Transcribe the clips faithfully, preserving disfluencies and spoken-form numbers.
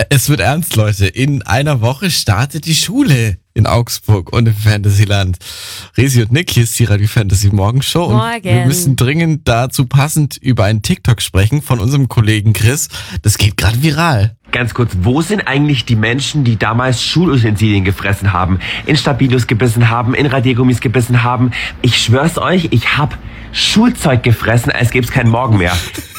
Es wird ernst, Leute. In einer Woche startet die Schule in Augsburg und im Fantasyland. Resi und Nick, hier ist die Radio Fantasy Morgenshow. Und Morgen. wir müssen dringend dazu passend über einen TikTok sprechen von unserem Kollegen Chris. Das geht gerade viral. Ganz kurz, wo sind eigentlich die Menschen, die damals Schulutensilien gefressen haben, in Stabilos gebissen haben, in Radiergummis gebissen haben? Ich schwör's euch, ich hab Schulzeug gefressen, als gäb's keinen Morgen mehr.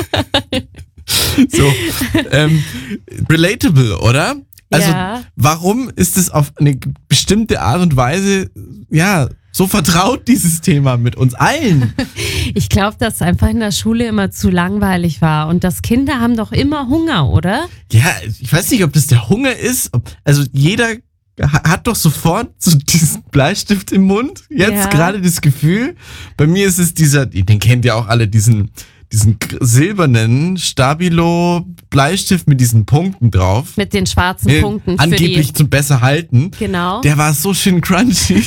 So, ähm, relatable, oder? Also, Ja. warum ist es auf eine bestimmte Art und Weise, ja, so vertraut, dieses Thema mit uns allen? Ich glaube, dass es einfach in der Schule immer zu langweilig war. Und das Kinder haben doch immer Hunger, oder? Ja, ich weiß nicht, ob das der Hunger ist. Ob, also jeder ha- hat doch sofort so diesen Bleistift im Mund. Jetzt Ja. gerade das Gefühl. Bei mir ist es dieser, den kennt ihr auch alle, diesen, diesen k- silbernen Stabilo-Bleistift mit diesen Punkten drauf. Mit den schwarzen Äh, Punkten. für Angeblich die, zum besser halten. Genau. Der war so schön crunchy.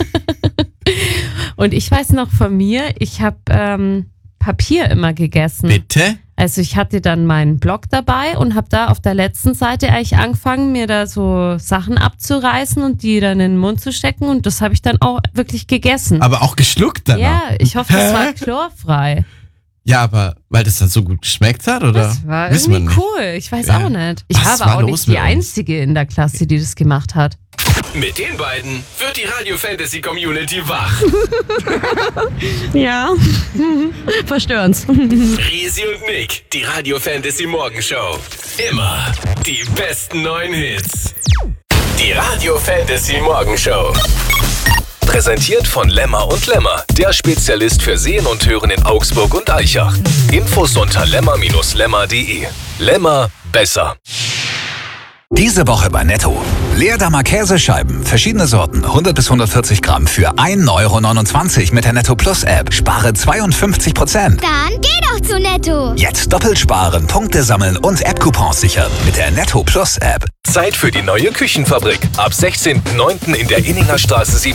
Und ich weiß noch von mir, ich habe ähm, Papier immer gegessen. Bitte? Also ich hatte dann meinen Block dabei und habe da auf der letzten Seite eigentlich angefangen, mir da so Sachen abzureißen und die dann in den Mund zu stecken. Und das habe ich dann auch wirklich gegessen. Aber auch geschluckt dann Ja, noch. ich hoffe, das Hä? war chlorfrei. Ja, aber weil das dann so gut geschmeckt hat, oder? Das war Wissen wir irgendwie nicht. cool. Ich weiß Ja. auch nicht. Ich Was war war aber auch los nicht die mit uns? Einzige in der Klasse, die das gemacht hat. Mit den beiden wird die Radio Fantasy Community wach. Ja, verstörend's. Resi und Nick, die Radio Fantasy Morgenshow. Immer die besten neuen Hits. Die Radio Fantasy Morgenshow. Präsentiert von Lemmer und Lemmer, der Spezialist für Sehen und Hören in Augsburg und Aichach. Infos unter lemmer Bindestrich lemmer punkt de. Lemmer, besser. Diese Woche bei Netto. Leerdammer Käsescheiben, verschiedene Sorten, hundert bis hundertvierzig Gramm für ein Euro neunundzwanzig mit der Netto Plus App. Spare zweiundfünfzig Prozent. Dann geh doch zu Netto. Jetzt doppelt sparen, Punkte sammeln und App-Coupons sichern mit der Netto Plus App. Zeit für die neue Küchenfabrik. Ab sechzehnten neunten in der Inninger Straße sieben.